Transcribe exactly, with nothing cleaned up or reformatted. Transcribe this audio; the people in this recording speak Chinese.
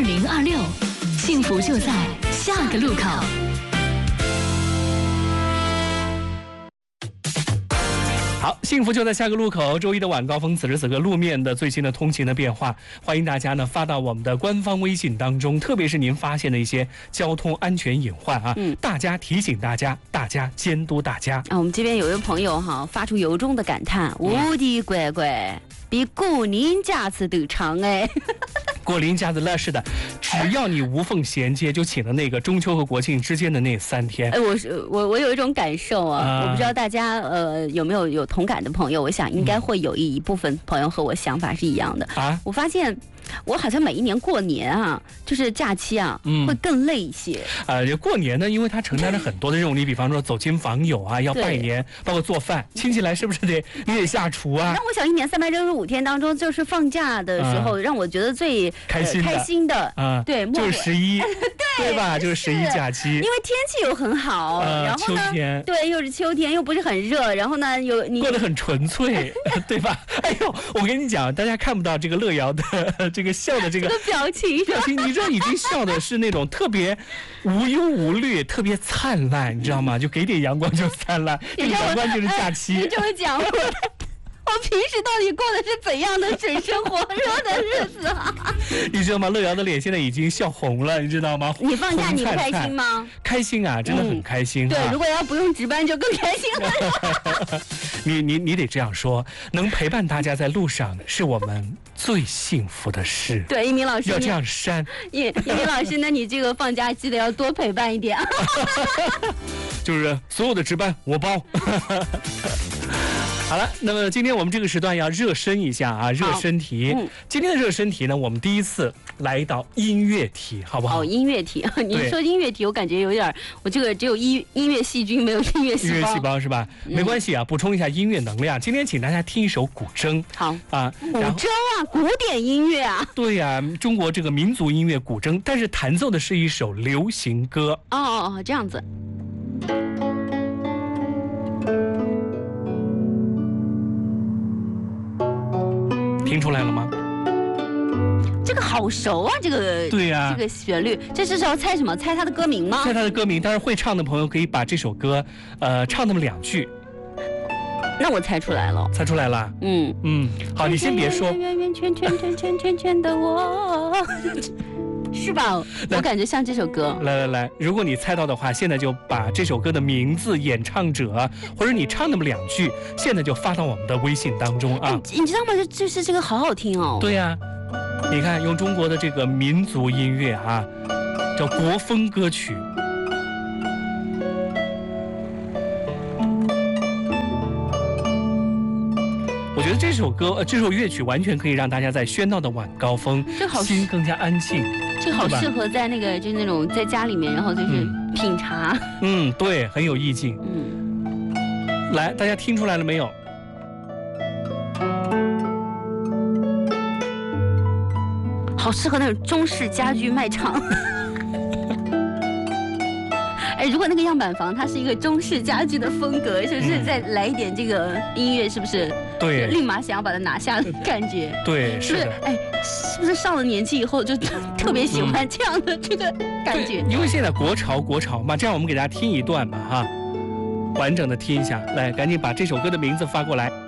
零二六，幸福就在下个路口。 好，幸福就在下个路口。周一的晚高峰，此时此刻路面的最新的通行的变化，欢迎大家呢发到我们的官方微信当中，特别是您发现的一些交通安全隐患啊，嗯，大家提醒大家，大家监督大家。 啊，我们这边有位朋友哈发出由衷的感叹：我的乖乖，比过年假期都长哎。 过年假期那是的，只要你无缝衔接，就请了那个中秋和国庆之间的那三天。 哎，我是我我有一种感受啊，啊我不知道大家呃有没有有同感的朋友，我想应该会有一部分朋友和我想法是一样的啊。我发现我好像每一年过年啊，就是假期啊，嗯、会更累一些。 呃，过年呢，因为它承担了很多的任务，你比方说走亲访友啊，要拜年，包括做饭，亲戚来是不是得你得下厨啊？ 让我想一年三百六十五天当中，就是放假的时候，啊、让我觉得最开心的、 呃、开心的啊， 对， 就是十一， 对对吧？就是十一假期， 因为天气又很好，呃、然后呢， 秋天对，又是秋天，又不是很热，然后呢，有你过得很纯粹，对吧？哎呦，我跟你讲，大家看不到这个乐瑶的这个笑的这个。 这个表情， 表情，你知道已经笑的是那种特别无忧无虑、特别灿烂，你知道吗？就给点阳光就灿烂，这阳光就是假期。 你这么讲，我我平时到底过的是怎样的水深火热的日子啊？ 你知道吗？乐瑶的脸现在已经笑红了，你知道吗？ 你放假你开心吗？ 开心啊，真的很开心。 嗯、对，如果要不用值班就更开心了。 你你你得这样说，能陪伴大家在路上是我们最幸福的事。 对，一鸣老师要这样删。 一一鸣老师，那你这个放假记得要多陪伴一点。 就是所有的值班我包。好了，那么今天我们这个时段要热身一下啊，热身题。嗯、今天的热身题呢，我们第一次来一道音乐题，好不好？ 哦，音乐题，你说音乐题，我感觉有点，我这个只有音音乐细菌，没有音乐细胞。 音乐细胞是吧？嗯、没关系啊，补充一下音乐能量。今天请大家听一首古筝。 好啊， 古筝啊，古典音乐啊。 对呀、啊，中国这个民族音乐古筝，但是弹奏的是一首流行歌。 哦哦哦，这样子。 听出来了吗？ 这个好熟啊，这个对呀、啊， 这个旋律，这是要猜什么？猜它的歌名吗？ 猜它的歌名，当然会唱的朋友可以把这首歌，呃，唱那么两句。 那我猜出来了， 猜出来了。嗯嗯，好，你先别说。 圆圆圈圈圈圈圈圈的我。是吧？我感觉像这首歌。 来来来，如果你猜到的话，现在就把这首歌的名字、演唱者，或者你唱那么两句，现在就发到我们的微信当中啊。 你知道吗？这就是这个好好听哦。 对呀、啊，你看，用中国的这个民族音乐啊，叫国风歌曲。我觉得这首歌、呃，这首乐曲完全可以让大家在喧闹的晚高峰，心更加安静。 这好适合在那个就是那种在家里面，然后就是品茶。 嗯，嗯对，很有意境。嗯，来，大家听出来了没有？ 好适合那种中式家居卖场。哎，如果那个样板房它是一个中式家具的风格，是不是再来一点这个音乐，是不是？ 对， 立马想要把它拿下的感觉。 对， 是不是？哎，是不是上了年纪以后就特别喜欢这样的这个感觉？ 因为现在国潮国潮嘛，这样我们给大家听一段吧，哈，完整的听一下，来，赶紧把这首歌的名字发过来。